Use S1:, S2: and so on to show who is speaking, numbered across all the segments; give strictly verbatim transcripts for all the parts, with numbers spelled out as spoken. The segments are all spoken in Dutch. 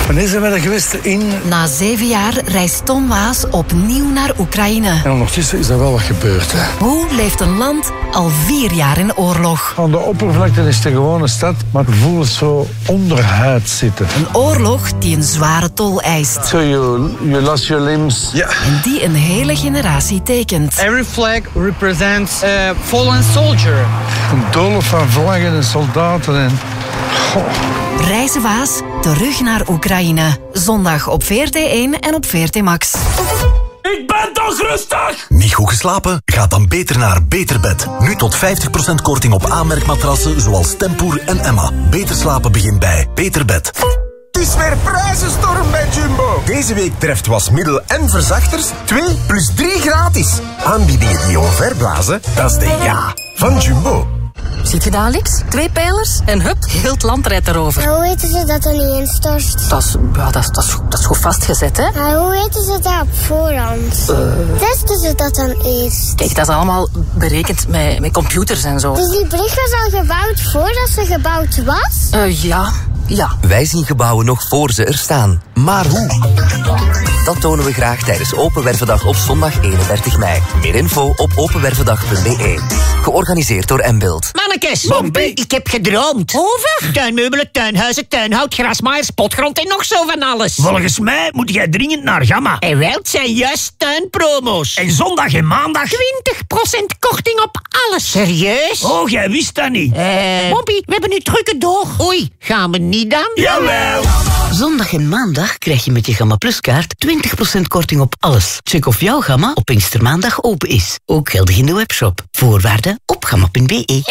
S1: Wanneer zijn we er geweest? In...
S2: Na zeven jaar reist Tom Waas opnieuw naar Oekraïne.
S1: En ondertussen is er wel wat gebeurd. Hè.
S2: Hoe leeft een land al vier jaar in oorlog?
S1: Aan de oppervlakte is het een gewone stad, maar ik voel het zo onderhuid zitten.
S2: Een oorlog die een zware tol eist.
S1: So you, you lost your limbs.
S3: Ja.
S2: En die een hele generatie tekent.
S4: Every flag represents a fallen soldier.
S1: Een doolhof van vlaggen en soldaten en... Goh.
S2: Reizen Waas terug naar Oekraïne. Zondag op V R T één en op V R T Max.
S5: Ik ben toch rustig!
S6: Niet goed geslapen? Ga dan beter naar Beterbed. Nu tot vijftig procent korting op aanmerkmatrassen zoals Tempoer en Emma. Beter slapen begint bij Beterbed.
S3: Het is weer prijzenstorm bij Jumbo. Deze week treft wasmiddel en verzachters twee plus drie gratis. Aanbiedingen die je omverblazen, dat is de ja van Jumbo.
S7: Ziet je dat, Alex? Twee pijlers en hup, heel het land rijdt erover.
S8: Maar hoe weten ze dat er niet instort?
S7: Dat is, ja, dat, is, dat, is, dat is goed vastgezet, hè?
S8: Maar hoe weten ze dat op voorhand? Uh. Testen ze dat dan eerst?
S7: Kijk, dat is allemaal berekend met, met computers en zo.
S8: Dus die brug was al gebouwd voordat ze gebouwd was?
S7: Uh, ja, ja.
S9: Wij zien gebouwen nog voor ze er staan. Maar hoe? Dat tonen we graag tijdens Open Wervendag op zondag eenendertig mei. Meer info op openwervendag punt b e. Georganiseerd door Mbeeld.
S10: Mannekes, Bompie, ik heb gedroomd. Over? Tuinmeubelen, tuinhuizen, tuinhout, grasmaaiers, potgrond en nog zo van alles.
S5: Volgens mij moet jij dringend naar Gamma.
S10: En wel, het zijn juist tuinpromo's.
S5: En zondag en maandag?
S10: twintig procent korting op alles. Serieus?
S5: Oh, jij wist dat niet.
S10: Eh... Bompie, we hebben nu drukke door. Oei, gaan we niet dan?
S5: Jawel!
S11: Zondag en maandag krijg je met je Gamma Plus kaart twintig procent korting op alles. Check of jouw Gamma op Pinkstermaandag open is. Ook geldig in de webshop. Voorwaarden op gamma punt b e.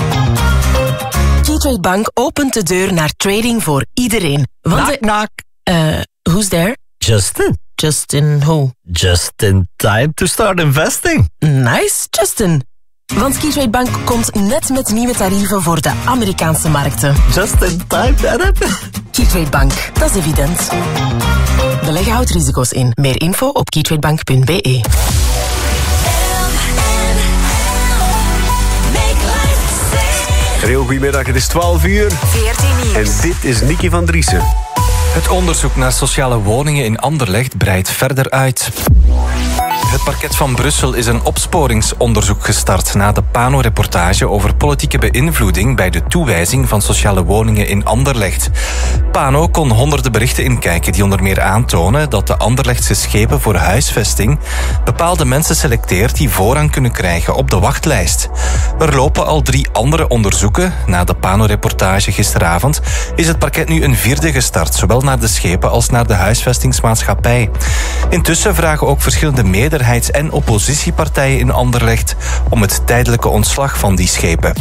S12: Keytrade Bank opent de deur naar trading voor iedereen. Want
S13: knock, knock.
S12: Uh, who's there?
S13: Justin.
S12: Justin who?
S13: Just in time to start investing.
S12: Nice, Justin. Want Keytrade Bank komt net met nieuwe tarieven voor de Amerikaanse markten.
S13: Just in time, dat
S12: Keytrade Bank, dat is evident. Beleggen houdt risico's in. Meer info op keytradebank punt b e.
S14: Heel goedemiddag, het is twaalf uur.
S15: veertien
S14: En dit is Nicky van Driessen.
S16: Het onderzoek naar sociale woningen in Anderlecht breidt verder uit. Het parket van Brussel is een opsporingsonderzoek gestart na de Pano-reportage over politieke beïnvloeding bij de toewijzing van sociale woningen in Anderlecht. Pano kon honderden berichten inkijken die onder meer aantonen dat de Anderlechtse schepen voor huisvesting bepaalde mensen selecteert die voorrang kunnen krijgen op de wachtlijst. Er lopen al drie andere onderzoeken. Na de Pano-reportage gisteravond is het parket nu een vierde gestart, zowel naar de schepen als naar de huisvestingsmaatschappij. Intussen vragen ook verschillende meerderheden en oppositiepartijen in Anderlecht om het tijdelijke ontslag van die schepen.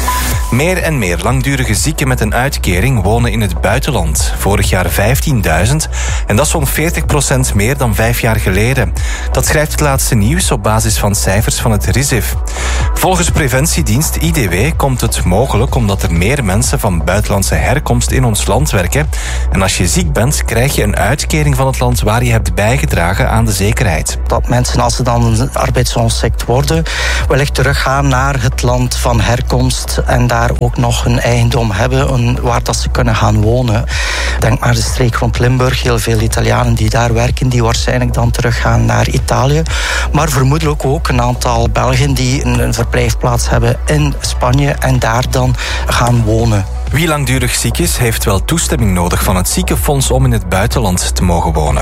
S16: Meer en meer langdurige zieken met een uitkering wonen in het buitenland. Vorig jaar vijftienduizend en dat is zo'n veertig procent meer dan vijf jaar geleden. Dat schrijft het laatste nieuws op basis van cijfers van het R I S I F. Volgens preventiedienst I D W komt het mogelijk omdat er meer mensen van buitenlandse herkomst in ons land werken. En als je ziek bent, krijg je een uitkering van het land waar je hebt bijgedragen aan de zekerheid.
S17: Dat mensen, als ze dan arbeidsongeschikt worden, wellicht teruggaan naar het land van herkomst en daar ook nog een eigendom hebben waar dat ze kunnen gaan wonen. Denk maar de streek rond Limburg, heel veel Italianen die daar werken, die waarschijnlijk dan teruggaan naar Italië. Maar vermoedelijk ook een aantal Belgen die een verblijfplaats hebben in Spanje en daar dan gaan wonen.
S16: Wie langdurig ziek is, heeft wel toestemming nodig van het ziekenfonds om in het buitenland te mogen wonen.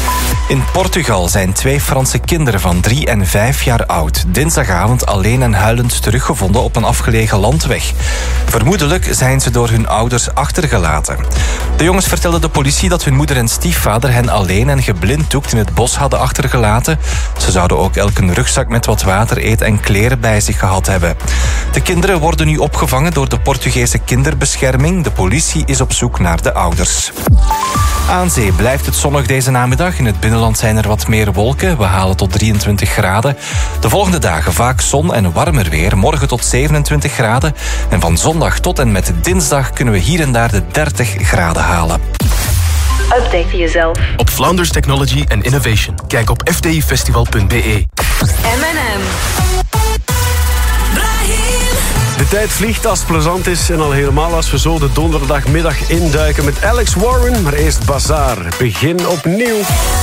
S16: In Portugal zijn twee Franse kinderen van drie en vijf jaar oud dinsdagavond alleen en huilend teruggevonden op een afgelegen landweg. Vermoedelijk zijn ze door hun ouders achtergelaten. De jongens vertelden de politie dat hun moeder en stiefvader hen alleen en geblinddoekt in het bos hadden achtergelaten. Ze zouden ook elk een rugzak met wat water, eten en kleren bij zich gehad hebben. De kinderen worden nu opgevangen door de Portugese kinderbescherming. De politie is op zoek naar de ouders. Aan zee blijft het zonnig deze namiddag. In het binnenland zijn er wat meer wolken. We halen tot drieëntwintig graden. De volgende dagen vaak zon en warmer weer. Morgen tot zevenentwintig graden. En van zondag tot en met dinsdag kunnen we hier en daar de dertig graden halen.
S15: Update jezelf
S18: op Flanders Technology and Innovation. Kijk op f t i festival punt b e.
S15: M en M.
S14: De tijd vliegt als het plezant is en al helemaal als we zo de donderdagmiddag induiken met Alex Warren. Maar eerst Bazaar. Begin opnieuw.